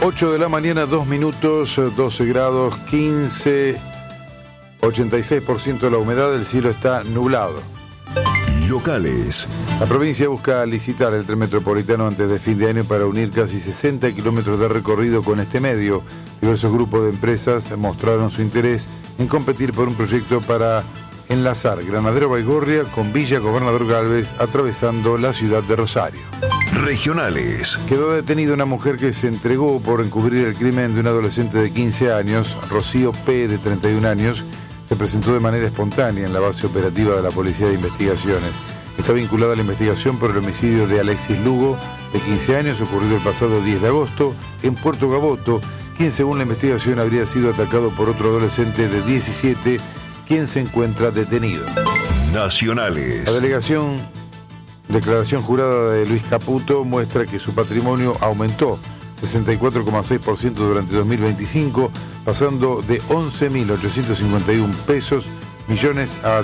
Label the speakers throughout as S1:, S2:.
S1: 8 de la mañana, 2 minutos, 12 grados, 15, 86% de la humedad, el cielo está nublado.
S2: Locales.
S1: La provincia busca licitar el tren metropolitano antes de fin de año para unir casi 60 kilómetros de recorrido con este medio. Diversos grupos de empresas mostraron su interés en competir por un proyecto para enlazar Granadero Baigorria con Villa Gobernador Gálvez, atravesando la ciudad de Rosario.
S2: Regionales.
S1: Quedó detenida una mujer que se entregó por encubrir el crimen de un adolescente de 15 años, Rocío P., de 31 años. Se presentó de manera espontánea en la base operativa de la Policía de Investigaciones. Está vinculada a la investigación por el homicidio de Alexis Lugo, de 15 años, ocurrido el pasado 10 de agosto, en Puerto Gaboto, quien según la investigación habría sido atacado por otro adolescente de 17, quien se encuentra detenido.
S2: Nacionales.
S1: La declaración jurada de Luis Caputo muestra que su patrimonio aumentó 64,6% durante 2025, pasando de 11.851 pesos millones a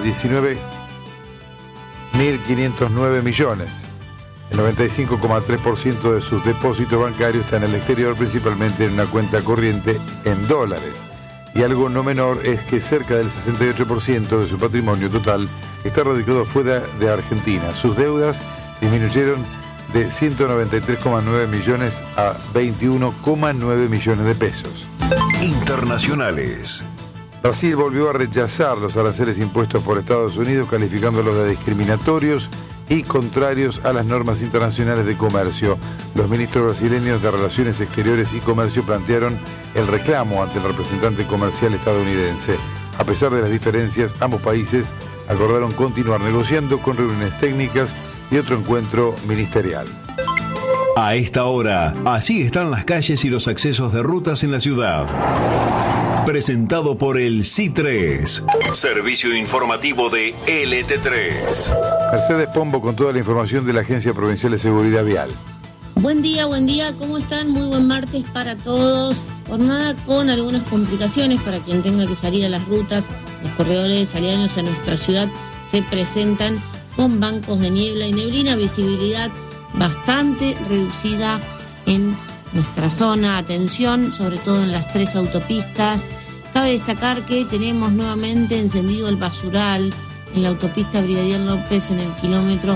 S1: 19.509 millones. El 95,3% de sus depósitos bancarios está en el exterior, principalmente en una cuenta corriente en dólares. Y algo no menor es que cerca del 68% de su patrimonio total está radicado fuera de Argentina. Sus deudas disminuyeron de 193,9 millones a 21,9 millones de pesos.
S2: Internacionales.
S1: Brasil volvió a rechazar los aranceles impuestos por Estados Unidos, calificándolos de discriminatorios y contrarios a las normas internacionales de comercio. Los ministros brasileños de Relaciones Exteriores y Comercio plantearon el reclamo ante el representante comercial estadounidense. A pesar de las diferencias, ambos países acordaron continuar negociando con reuniones técnicas y otro encuentro ministerial.
S2: A esta hora, así están las calles y los accesos de rutas en la ciudad. Presentado por el C3, servicio informativo de LT3.
S1: Mercedes Pombo con toda la información de la Agencia Provincial de Seguridad Vial.
S3: Buen día, ¿cómo están? Muy buen martes para todos. Jornada con algunas complicaciones para quien tenga que salir a las rutas. Los corredores aledaños a nuestra ciudad se presentan con bancos de niebla y neblina, visibilidad bastante reducida en nuestra zona. Atención, sobre todo en las 3 autopistas. Cabe destacar que tenemos nuevamente encendido el basural en la autopista Brigadier López en el kilómetro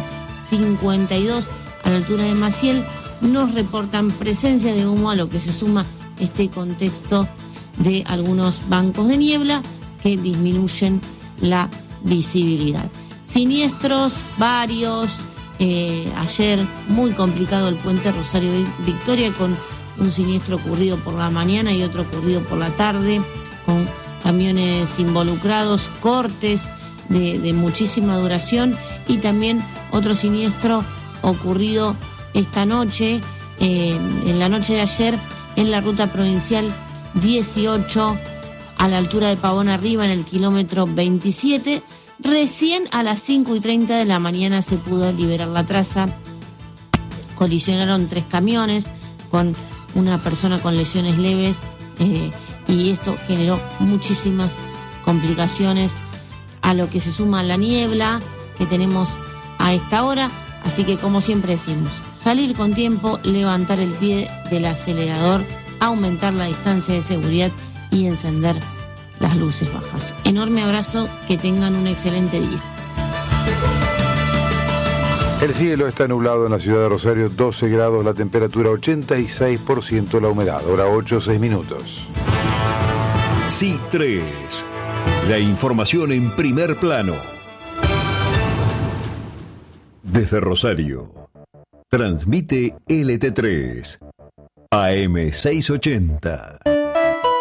S3: 52 a la altura de Maciel. Nos reportan presencia de humo, a lo que se suma este contexto de algunos bancos de niebla que disminuyen la visibilidad. Siniestros varios. Ayer muy complicado el puente Rosario Victoria, con un siniestro ocurrido por la mañana y otro ocurrido por la tarde, con camiones involucrados, cortes de muchísima duración, y también otro siniestro ocurrido esta noche, en la noche de ayer, en la ruta provincial 18 a la altura de Pavón Arriba, en el kilómetro 27. Recién a las 5:30 de la mañana se pudo liberar la traza. Colisionaron 3 camiones con una persona con lesiones leves, y esto generó muchísimas complicaciones, a lo que se suma la niebla que tenemos a esta hora. Así que, como siempre decimos, salir con tiempo, levantar el pie del acelerador, aumentar la distancia de seguridad y encender las luces bajas. Enorme abrazo, que tengan un excelente día.
S1: El cielo está nublado en la ciudad de Rosario, 12 grados, la temperatura 86%, la humedad, hora 8, 6 minutos.
S2: C3, la información en primer plano. Desde Rosario, transmite LT3, AM 680.